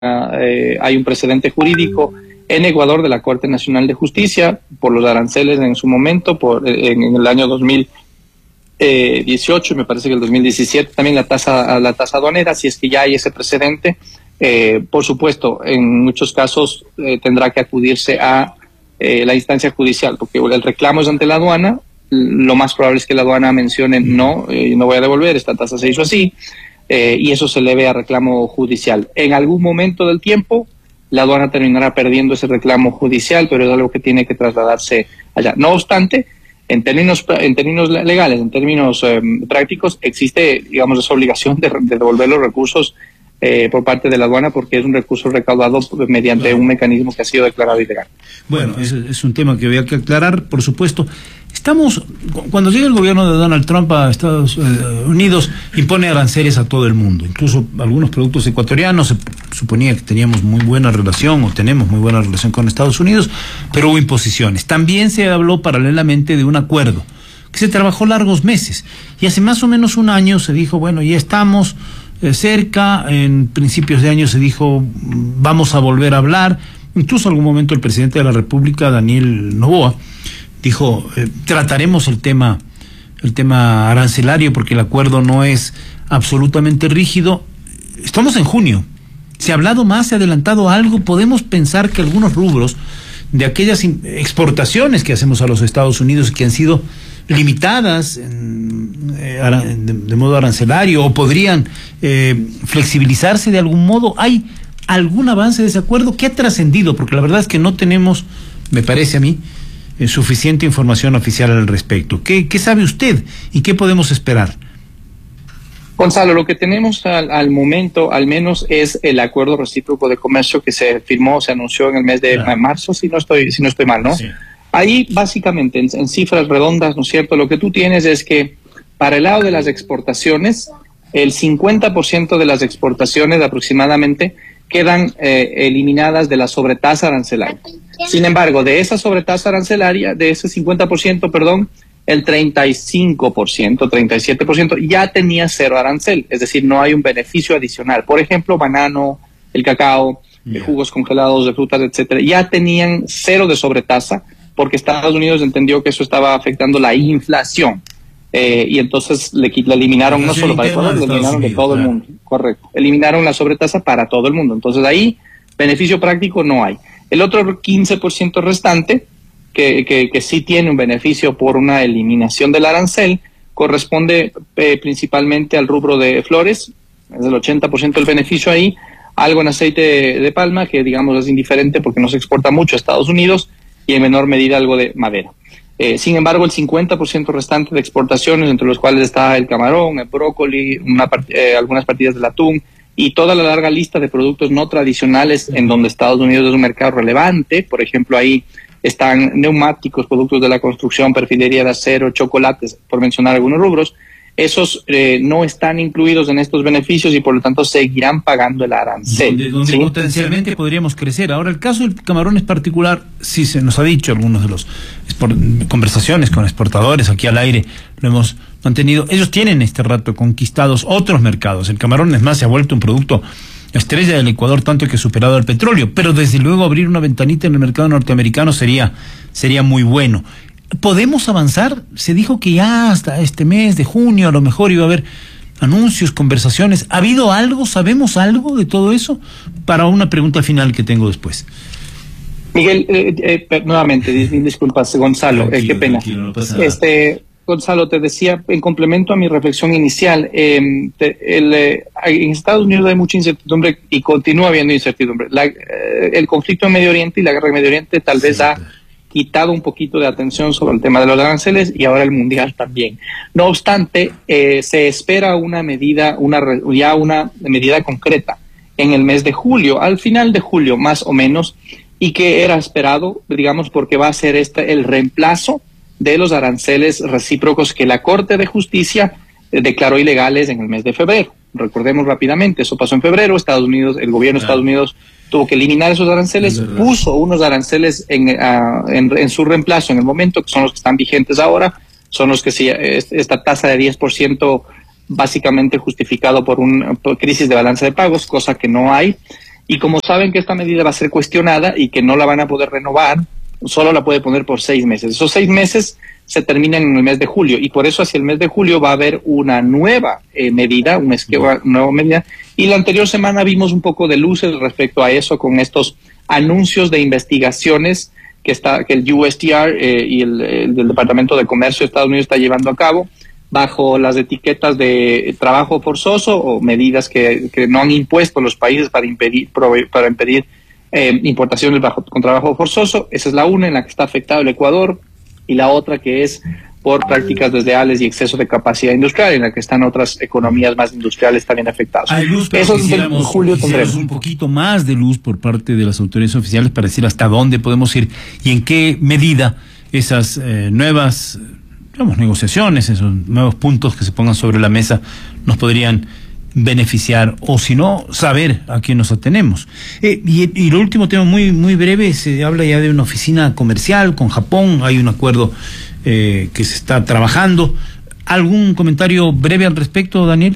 hay un precedente jurídico en Ecuador de la Corte Nacional de Justicia por los aranceles en su momento, en el año 2018, me parece que el 2017 también la tasa aduanera. Si es que ya hay ese precedente, por supuesto, en muchos casos tendrá que acudirse a la instancia judicial, porque el reclamo es ante la aduana. Lo más probable es que la aduana mencione no voy a devolver, esta tasa se hizo así, y eso se eleve a reclamo judicial. En algún momento del tiempo la aduana terminará perdiendo ese reclamo judicial, pero es algo que tiene que trasladarse allá. No obstante, en términos legales, en términos prácticos, existe, digamos, esa obligación de devolver los recursos por parte de la aduana, porque es un recurso recaudado mediante un mecanismo que ha sido declarado ilegal. Bueno, es un tema que había que aclarar, por supuesto. Cuando llega el gobierno de Donald Trump a Estados Unidos, impone aranceles a todo el mundo, incluso algunos productos ecuatorianos. Se suponía que teníamos muy buena relación, o tenemos muy buena relación con Estados Unidos, pero hubo imposiciones. También se habló paralelamente de un acuerdo que se trabajó largos meses, y hace más o menos un año se dijo, bueno, ya estamos cerca. En principios de año se dijo, vamos a volver a hablar. Incluso en algún momento el presidente de la República, Daniel Noboa, dijo, trataremos el tema arancelario, porque el acuerdo no es absolutamente rígido. Estamos en junio, se ha hablado más, se ha adelantado algo. Podemos pensar que algunos rubros de aquellas exportaciones que hacemos a los Estados Unidos, que han sido limitadas de modo arancelario, o podrían flexibilizarse de algún modo. ¿Hay algún avance de ese acuerdo? ¿Qué ha trascendido? Porque la verdad es que no tenemos, me parece a mí, suficiente información oficial al respecto. ¿Qué sabe usted y qué podemos esperar? Gonzalo, lo que tenemos al momento, al menos, es el acuerdo recíproco de comercio que se firmó, se anunció en el mes de marzo, si no estoy mal, ¿no? Sí. Ahí, básicamente, en cifras redondas, ¿no es cierto?, lo que tú tienes es que para el lado de las exportaciones, el 50% de las exportaciones aproximadamente quedan eliminadas de la sobretasa arancelaria. Sin embargo, de esa sobretasa arancelaria, de ese 50%, perdón, el 35%, 37% ya tenía cero arancel, es decir, no hay un beneficio adicional. Por ejemplo, banano, el cacao, jugos congelados de frutas, etcétera, ya tenían cero de sobretasa, porque Estados Unidos entendió que eso estaba afectando la inflación. Y entonces le eliminaron, no solo para Ecuador, le eliminaron de todo el mundo. Correcto. Eliminaron la sobretasa para todo el mundo. Entonces ahí beneficio práctico no hay. El otro 15% restante, que sí tiene un beneficio por una eliminación del arancel, corresponde principalmente al rubro de flores, es el 80% del beneficio ahí, algo en aceite de palma, que digamos es indiferente porque no se exporta mucho a Estados Unidos, y en menor medida algo de madera. Sin embargo, el 50% restante de exportaciones, entre los cuales está el camarón, el brócoli, algunas partidas del atún y toda la larga lista de productos no tradicionales en donde Estados Unidos es un mercado relevante. Por ejemplo, ahí están neumáticos, productos de la construcción, perfilería de acero, chocolates, por mencionar algunos rubros. Esos no están incluidos en estos beneficios y por lo tanto seguirán pagando el arancel. Donde ¿sí? Potencialmente podríamos crecer. Ahora, el caso del camarón es particular. Sí, se nos ha dicho, algunos de los conversaciones con exportadores aquí al aire lo hemos mantenido. Ellos tienen este rato conquistados otros mercados. El camarón, es más, se ha vuelto un producto estrella del Ecuador, tanto que ha superado al petróleo. Pero desde luego abrir una ventanita en el mercado norteamericano sería muy bueno. ¿Podemos avanzar? Se dijo que ya hasta este mes de junio a lo mejor iba a haber anuncios, conversaciones. ¿Ha habido algo? ¿Sabemos algo de todo eso? Para una pregunta final que tengo después. Miguel, nuevamente, disculpas, Gonzalo, qué pena. No Gonzalo, te decía, en complemento a mi reflexión inicial, en Estados Unidos hay mucha incertidumbre y continúa habiendo incertidumbre. El conflicto en Medio Oriente y la guerra en Medio Oriente tal vez ha quitado un poquito de atención sobre el tema de los aranceles, y ahora el mundial también. No obstante, se espera una medida concreta en el mes de julio, al final de julio más o menos, y que era esperado, digamos, porque va a ser el reemplazo de los aranceles recíprocos que la Corte de Justicia declaró ilegales en el mes de febrero. Recordemos rápidamente, eso pasó en febrero. Estados Unidos, el gobierno de Estados Unidos tuvo que eliminar esos aranceles, puso unos aranceles en su reemplazo en el momento, que son los que están vigentes ahora, son los que esta tasa de 10% básicamente justificado por crisis de balanza de pagos, cosa que no hay. Y como saben que esta medida va a ser cuestionada y que no la van a poder renovar, solo la puede poner por 6 meses. Esos 6 meses se terminan en el mes de julio y por eso hacia el mes de julio va a haber una nueva medida, una nueva medida. Y la anterior semana vimos un poco de luces respecto a eso con estos anuncios de investigaciones que el USTR y el del Departamento de Comercio de Estados Unidos está llevando a cabo bajo las etiquetas de trabajo forzoso o medidas que no han impuesto los países para impedir importaciones con trabajo forzoso. Esa es la una en la que está afectado el Ecuador, y la otra que es por prácticas desleales y exceso de capacidad industrial, en la que están otras economías más industriales también afectadas. Hay luz, pero eso en julio tendremos un poquito más de luz por parte de las autoridades oficiales para decir hasta dónde podemos ir y en qué medida esas nuevas negociaciones, esos nuevos puntos que se pongan sobre la mesa nos podrían beneficiar, o si no, saber a quién nos atenemos. Y lo último tema muy breve, se habla ya de una oficina comercial con Japón, hay un acuerdo que se está trabajando. ¿Algún comentario breve al respecto, Daniel?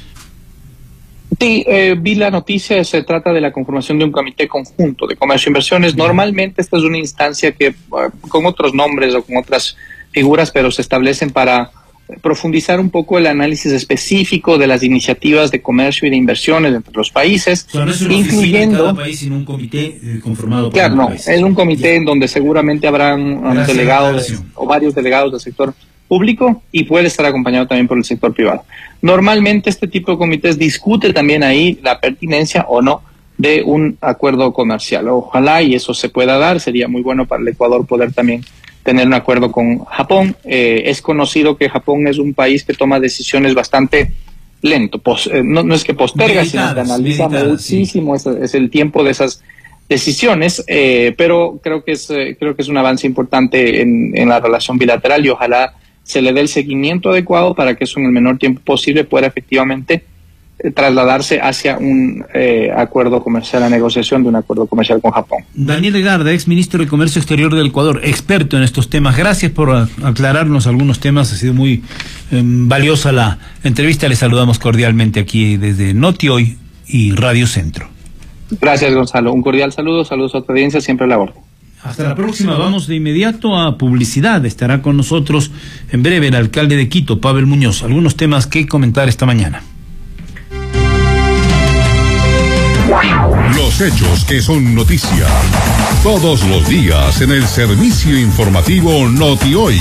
Sí, vi la noticia, se trata de la conformación de un comité conjunto de comercio e inversiones. Normalmente esta es una instancia que con otros nombres o con otras figuras, pero se establecen para profundizar un poco el análisis específico de las iniciativas de comercio y de inversiones entre los países, no es una incluyendo cada país, sino un comité conformado por un país. Es un comité en donde seguramente habrán delegados o varios delegados del sector público y puede estar acompañado también por el sector privado. Normalmente este tipo de comités discute también ahí la pertinencia o no de un acuerdo comercial. Ojalá y eso se pueda dar, sería muy bueno para el Ecuador poder también tener un acuerdo con Japón. Es conocido que Japón es un país que toma decisiones bastante lento. No es que posterga, sino que analiza muchísimo. Sí. Es el tiempo de esas decisiones, pero creo que es un avance importante en la relación bilateral y ojalá se le dé el seguimiento adecuado para que eso en el menor tiempo posible pueda efectivamente trasladarse hacia un acuerdo comercial, la negociación de un acuerdo comercial con Japón. Daniel Legarda, ex ministro de Comercio Exterior del Ecuador, experto en estos temas. Gracias por aclararnos algunos temas, ha sido muy valiosa la entrevista. Le saludamos cordialmente aquí desde Noti Hoy y Radio Centro. Gracias, Gonzalo. Un cordial saludo, saludos a tu audiencia, siempre a la orden. Hasta la próxima. Vamos de inmediato a publicidad. Estará con nosotros en breve el alcalde de Quito, Pavel Muñoz. Algunos temas que comentar esta mañana. Los hechos que son noticia. Todos los días en el servicio informativo Noti Hoy.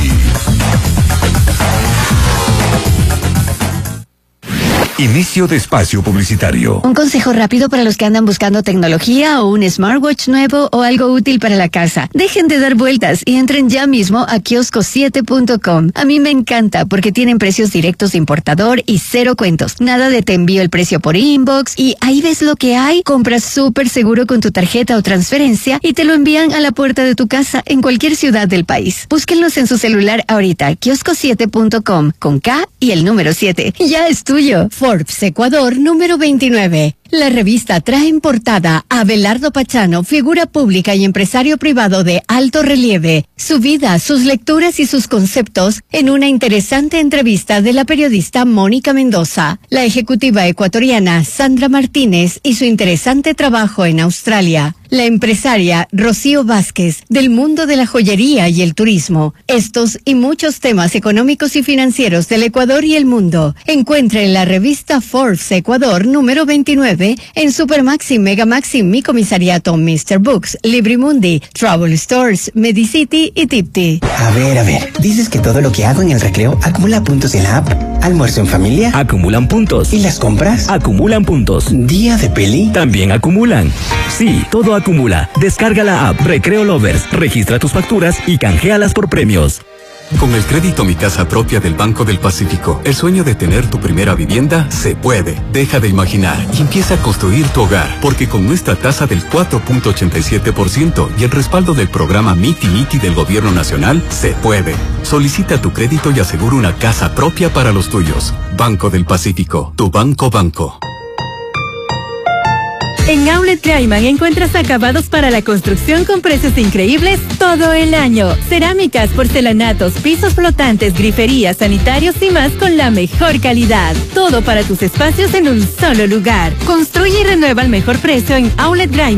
Inicio de espacio publicitario. Un consejo rápido para los que andan buscando tecnología o un smartwatch nuevo o algo útil para la casa. Dejen de dar vueltas y entren ya mismo a kiosco7.com. A mí me encanta porque tienen precios directos de importador y cero cuentos. Nada de te envío el precio por inbox y ahí ves lo que hay. Compras súper seguro con tu tarjeta o transferencia y te lo envían a la puerta de tu casa en cualquier ciudad del país. Búsquenlos en su celular ahorita. Kiosco7.com con K y el número 7. Ya es tuyo. Forbes Ecuador número 29. La revista trae en portada a Abelardo Pachano, figura pública y empresario privado de alto relieve, su vida, sus lecturas y sus conceptos en una interesante entrevista de la periodista Mónica Mendoza, la ejecutiva ecuatoriana Sandra Martínez y su interesante trabajo en Australia, la empresaria Rocío Vázquez del mundo de la joyería y el turismo. Estos y muchos temas económicos y financieros del Ecuador y el mundo. Encuentre en la revista Forbes Ecuador número 29 en Supermaxi, Megamaxi, Mi Comisariato, Mr. Books, Librimundi, Travel Stores, Medicity y Tipti. A ver, dices que todo lo que hago en el recreo acumula puntos en la app. ¿Almuerzo en familia? Acumulan puntos. ¿Y las compras? Acumulan puntos. ¿Día de peli? También acumulan. Sí, todo acumula. Descarga la app Recreo Lovers, registra tus facturas y canjealas por premios. Con el crédito Mi Casa Propia del Banco del Pacífico, el sueño de tener tu primera vivienda se puede. Deja de imaginar y empieza a construir tu hogar, porque con nuestra tasa del 4.87% y el respaldo del programa Miti Miti del Gobierno Nacional, se puede. Solicita tu crédito y asegura una casa propia para los tuyos. Banco del Pacífico, tu banco. En Outlet Graiman encuentras acabados para la construcción con precios increíbles todo el año. Cerámicas, porcelanatos, pisos flotantes, griferías, sanitarios y más con la mejor calidad. Todo para tus espacios en un solo lugar. Construye y renueva al mejor precio en Outlet Graiman.